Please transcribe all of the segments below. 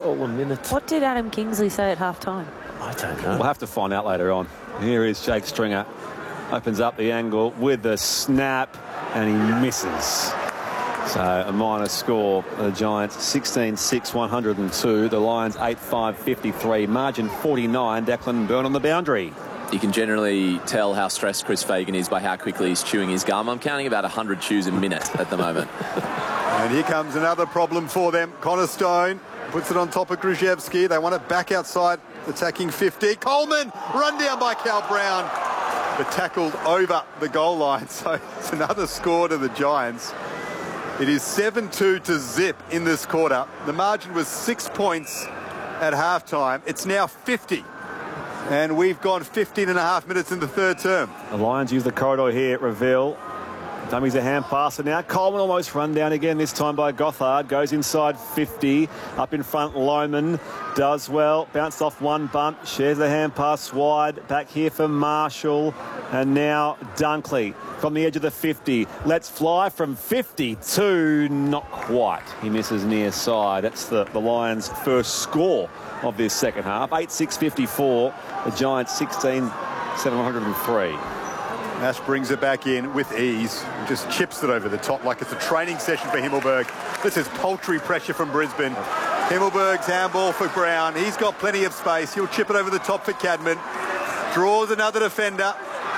all a minute. What did Adam Kingsley say at half-time? I don't know. We'll have to find out later on. Here is Jake Stringer. Opens up the angle with the snap, and he misses. So a minor score. The Giants 16-6, 102. The Lions 8-5, 53. Margin 49. Declan Byrne on the boundary. You can generally tell how stressed Chris Fagan is by how quickly he's chewing his gum. I'm counting about 100 chews a minute at the moment. And here comes another problem for them. Connor Stone puts it on top of Grzyzewski. They want it back outside, attacking 50. Coleman, run down by Cal Brown, but tackled over the goal line. So it's another score to the Giants. It is 7-2 to zip in this quarter. The margin was 6 points at halftime. It's now 50. And we've gone 15 and a half minutes in the third term. The Lions use the corridor here at Reveal. Dummies a hand passer now. Coleman almost run down again, this time by Gothard. Goes inside 50. Up in front, Lohman does well. Bounced off one bump. Shares the hand pass wide. Back here for Marshall. And now Dunkley from the edge of the 50. Let's fly from 52. Not quite. He misses near side. That's the Lions' first score of this second half. 8-6-54. The Giants 16-703. Nash brings it back in with ease. Just chips it over the top like it's a training session for Himmelberg. This is paltry pressure from Brisbane. Himmelberg's handball for Brown. He's got plenty of space. He'll chip it over the top for Cadman. Draws another defender.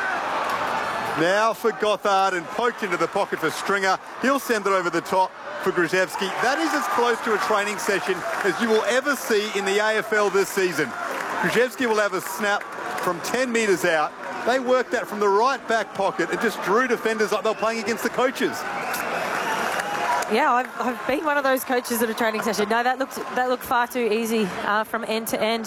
Now for Gothard, and poked into the pocket for Stringer. He'll send it over the top for Grzyzewski. That is as close to a training session as you will ever see in the AFL this season. Grzyzewski will have a snap from 10 metres out. They worked that from the right back pocket and just drew defenders like they were playing against the coaches. Yeah, I've been one of those coaches at a training session. No, that looked far too easy from end to end.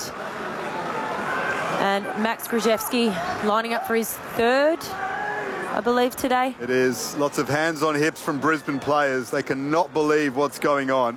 And Max Grzyzewski lining up for his third, I believe, today. It is. Lots of hands on hips from Brisbane players. They cannot believe what's going on.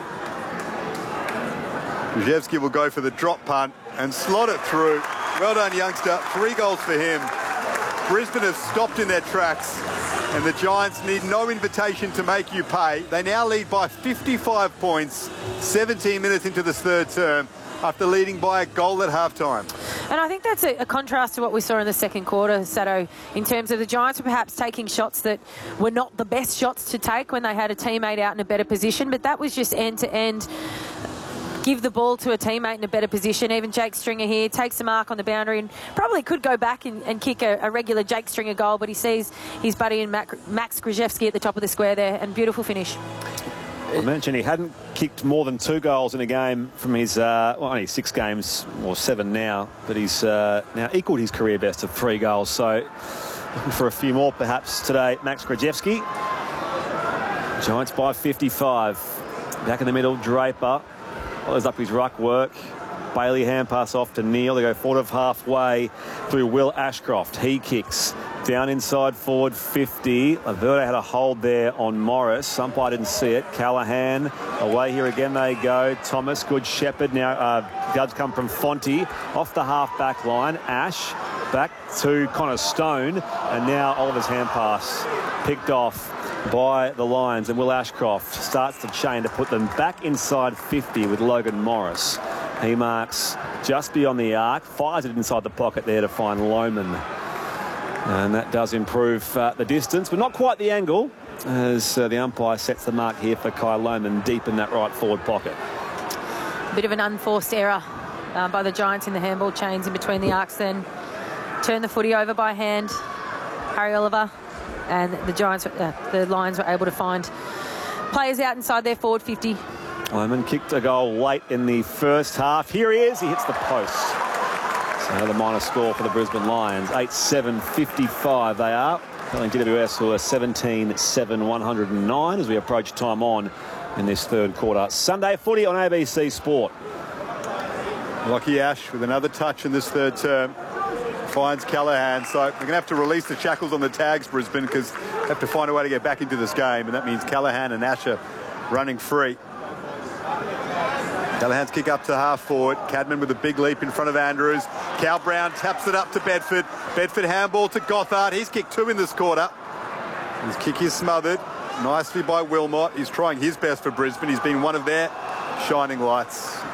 Grzyzewski will go for the drop punt and slot it through. Well done, youngster. 3 goals for him. Brisbane have stopped in their tracks, and the Giants need no invitation to make you pay. They now lead by 55 points, 17 minutes into this third term, after leading by a goal at halftime. And I think that's a contrast to what we saw in the second quarter, Sato, in terms of the Giants were perhaps taking shots that were not the best shots to take when they had a teammate out in a better position, but that was just end-to-end. Give the ball to a teammate in a better position. Even Jake Stringer here takes the mark on the boundary and probably could go back and kick a regular Jake Stringer goal, but he sees his buddy in Max Grzyzewski at the top of the square there, and beautiful finish. I mentioned he hadn't kicked more than 2 goals in a game from his, only 6 games, or 7 now, but he's now equalled his career best of 3 goals. So looking for a few more perhaps today. Max Grzyzewski. Giants by 55. Back in the middle, Draper. Follows up his ruck work. Bailey hand pass off to Neal. They go forward of halfway through Will Ashcroft. He kicks down inside forward 50. Laverde had a hold there on Morris. Umpire didn't see it. Callahan away here again they go. Thomas, good shepherd. Now guards come from Fonte off the half back line. Ash back to Connor Stone, and now Oliver's hand pass picked off by the Lions, and Will Ashcroft starts the chain to put them back inside 50 with Logan Morris. He marks just beyond the arc, fires it inside the pocket there to find Lohman. And that does improve the distance, but not quite the angle, as the umpire sets the mark here for Kai Lohman deep in that right forward pocket. A bit of an unforced error by the Giants in the handball chains in between the arcs, then turn the footy over by hand. Harry Oliver. And the Lions were able to find players out inside their forward 50. Lohman kicked a goal late in the first half. Here he is. He hits the post. So another minor score for the Brisbane Lions. 8-7-55 they are. Telling GWS who are 17-7, 109 as we approach time on in this third quarter. Sunday footy on ABC Sport. Lockie Ash with another touch in this third term. Finds Callahan, so we're going to have to release the shackles on the tags, Brisbane, because they have to find a way to get back into this game, and that means Callahan and Ash are running free. Callahan's kick up to half forward. Cadman with a big leap in front of Andrews. Cal Brown taps it up to Bedford. Bedford handball to Gothard. He's kicked 2 in this quarter. His kick is smothered nicely by Wilmot. He's trying his best for Brisbane. He's been one of their shining lights.